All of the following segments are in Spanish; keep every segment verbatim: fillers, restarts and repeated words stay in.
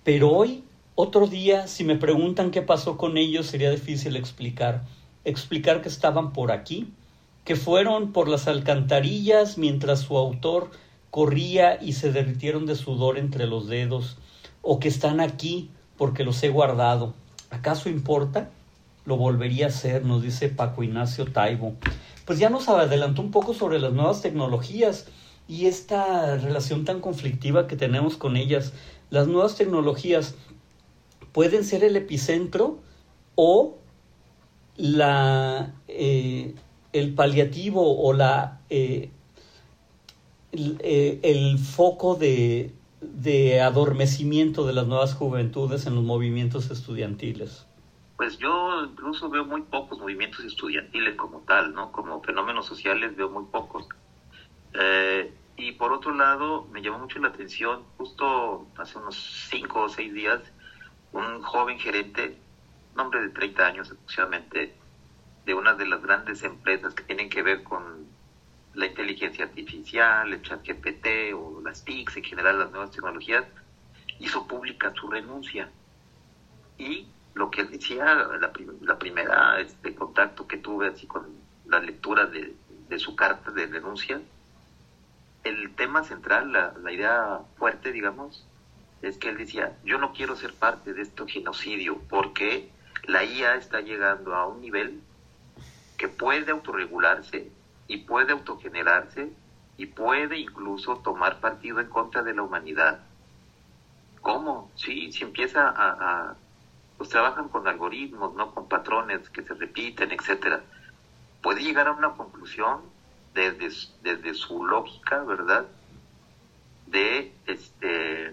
Pero hoy, otro día, si me preguntan qué pasó con ellos, sería difícil explicar. Explicar que estaban por aquí, que fueron por las alcantarillas mientras su autor corría y se derritieron de sudor entre los dedos, o que están aquí porque los he guardado. ¿Acaso importa? Lo volvería a hacer, nos dice Paco Ignacio Taibo. Pues ya nos adelantó un poco sobre las nuevas tecnologías y esta relación tan conflictiva que tenemos con ellas. Las nuevas tecnologías pueden ser el epicentro o la, eh, el paliativo o la, eh, el, eh, el foco de, de adormecimiento de las nuevas juventudes en los movimientos estudiantiles. Pues yo incluso veo muy pocos movimientos estudiantiles como tal, ¿no? Como fenómenos sociales veo muy pocos. Eh, y por otro lado, me llamó mucho la atención, justo hace unos cinco o seis días, un joven gerente, un hombre de treinta años aproximadamente, de una de las grandes empresas que tienen que ver con la inteligencia artificial, el ChatGPT o las T I Cs, en general las nuevas tecnologías, hizo pública su renuncia. Y lo que él decía, la, prim- la primera este, contacto que tuve así con la lectura de, de su carta de renuncia, el tema central, la, la idea fuerte, digamos, es que él decía, yo no quiero ser parte de este genocidio porque la I A está llegando a un nivel que puede autorregularse y puede autogenerarse y puede incluso tomar partido en contra de la humanidad. ¿Cómo? Sí, si empieza a... a pues trabajan con algoritmos, ¿no? Con patrones que se repiten, etcétera. Puede llegar a una conclusión desde, desde su lógica, ¿verdad? De este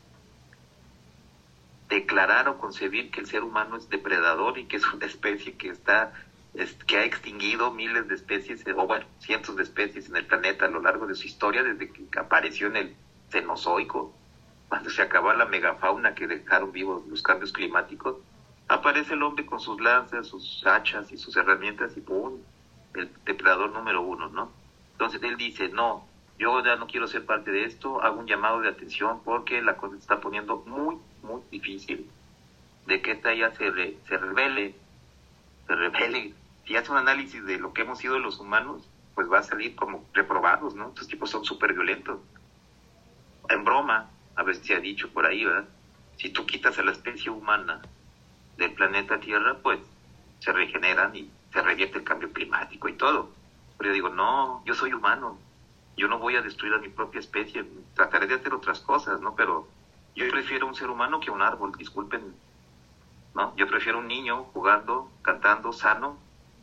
declarar o concebir que el ser humano es depredador y que es una especie que está es, que ha extinguido miles de especies, o bueno, cientos de especies en el planeta a lo largo de su historia, desde que apareció en el Cenozoico, cuando se acabó la megafauna que dejaron vivos los cambios climáticos. Aparece el hombre con sus lanzas, sus hachas y sus herramientas y ¡pum! El depredador número uno, ¿no? Entonces él dice, no, yo ya no quiero ser parte de esto, hago un llamado de atención porque la cosa se está poniendo muy, muy difícil de que esta ya se, re, se revele, se revele. Si hace un análisis de lo que hemos sido los humanos, pues va a salir como reprobados, ¿no? Estos tipos son súper violentos. En broma, a veces se ha dicho por ahí, ¿verdad? Si tú quitas a la especie humana del planeta Tierra, pues se regeneran y se revierte el cambio climático y todo. Pero yo digo, no, yo soy humano, yo no voy a destruir a mi propia especie, trataré de hacer otras cosas, ¿no? Pero yo prefiero un ser humano que un árbol, disculpen, ¿no? Yo prefiero un niño jugando, cantando, sano,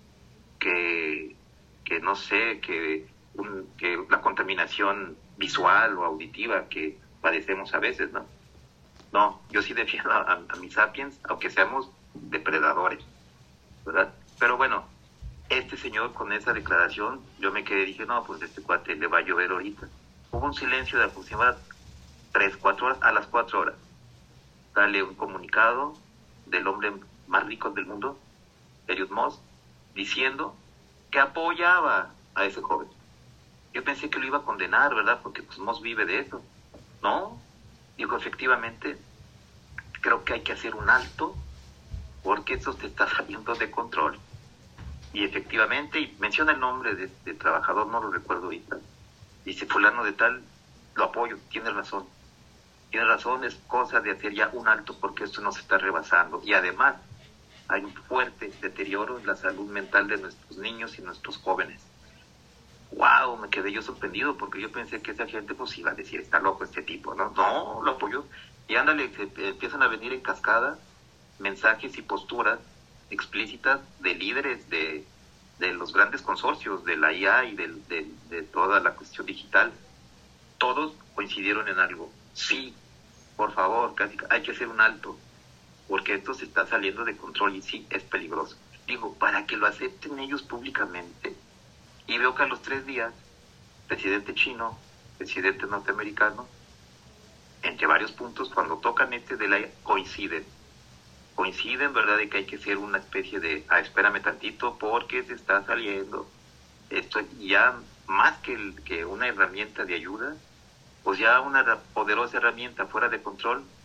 que, que no sé, que, un, que la contaminación visual o auditiva que padecemos a veces, ¿no? No, yo sí defiendo a, a, a mis sapiens, aunque seamos depredadores, ¿verdad? Pero bueno, este señor con esa declaración, yo me quedé y dije, no, pues este cuate le va a llover ahorita. Hubo un silencio de aproximadamente tres, cuatro horas, a las cuatro horas. Sale un comunicado del hombre más rico del mundo, Elon Musk, diciendo que apoyaba a ese joven. Yo pensé que lo iba a condenar, ¿verdad? Porque pues Musk vive de eso. No, dijo, efectivamente, creo que hay que hacer un alto porque eso te está saliendo de control. Y efectivamente, y menciona el nombre de este trabajador, no lo recuerdo ahorita, dice, fulano de tal, lo apoyo, tiene razón. Tiene razón, es cosa de hacer ya un alto porque esto nos está rebasando. Y además, hay un fuerte deterioro en la salud mental de nuestros niños y nuestros jóvenes. Wow, me quedé yo sorprendido porque yo pensé que esa gente pues iba a decir, está loco este tipo, ¿no? No, lo apoyó. Y ándale, se, empiezan a venir en cascada mensajes y posturas explícitas de líderes de, de los grandes consorcios, de la I A y de, de, de toda la cuestión digital. Todos coincidieron en algo. Sí, por favor, casi hay que hacer un alto, porque esto se está saliendo de control y sí, es peligroso. Digo, para que lo acepten ellos públicamente. Y veo que a los tres días, presidente chino, presidente norteamericano, entre varios puntos, cuando tocan este de la I A, coinciden. Coinciden, ¿verdad?, de que hay que ser una especie de, ah, espérame tantito, porque se está saliendo. Esto ya, más que, el, que una herramienta de ayuda, pues ya una poderosa herramienta fuera de control,